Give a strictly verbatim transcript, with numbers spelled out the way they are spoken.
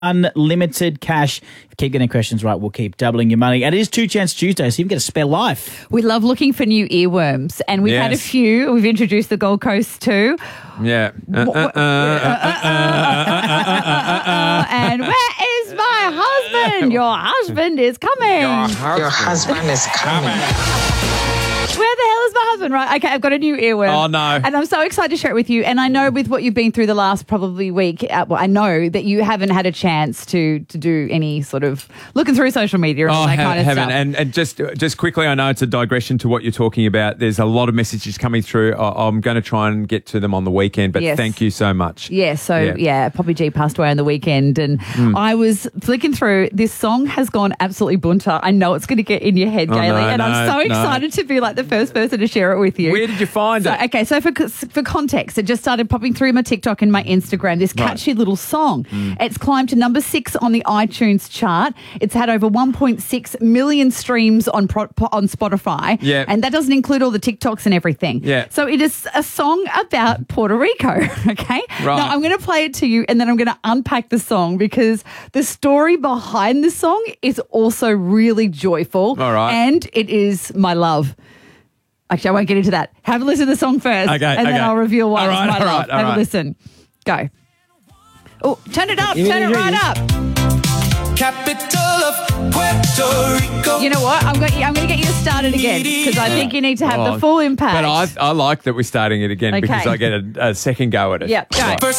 unlimited cash. If you keep getting questions right, we'll keep doubling your money. And it is Two Chance Tuesday, so you can get a spare life. We love looking for new earworms, and we've Yes. had a few. We've introduced the Gold Coast too. Yeah. Uh, uh, uh, uh, uh, uh, And where is my husband? Your husband is coming. Your husband is coming. Where the hell is my husband? Right, okay, I've got a new earworm. Oh, no. And I'm so excited to share it with you. And I know with what you've been through the last probably week, uh, well, I know that you haven't had a chance to to do any sort of looking through social media and all Oh, that ha- kind of haven't. stuff. And, and just just quickly, I know it's a digression to what you're talking about. There's a lot of messages coming through. I- I'm going to try and get to them on the weekend, but Yes. thank you so much. Yeah, so Yeah. yeah, Poppy G passed away on the weekend, and I was flicking through. This song has gone absolutely bunter. I know it's going to get in your head, Oh, Gailey, no, and I'm no, so no. excited to be like the first person to share it with you. Where did you find So, it? okay, so for for context, it just started popping through my TikTok and my Instagram. This Right. catchy little song. Mm. It's climbed to number six on the iTunes chart. It's had over one point six million streams on pro, on Spotify. Yeah. And that doesn't include all the TikToks and everything. Yeah. So it is a song about Puerto Rico. Okay. Right. Now I'm going to play it to you, and then I'm going to unpack the song because the story behind the song is also really joyful. All right. And it is my love. Actually, I won't get into that. Have a listen to the song first. Okay, and okay. then I'll reveal why All it's right, my all love. right, all Have right. a listen. Go. Oh, turn it up. Turn it right up. Capital of Puerto Rico. You know what? I'm going, I'm going to get you to start it again because I think you need to have Oh, the full impact. But I, I like that we're starting it again because Okay. I get a, a second go at it. Yep, go. Right. First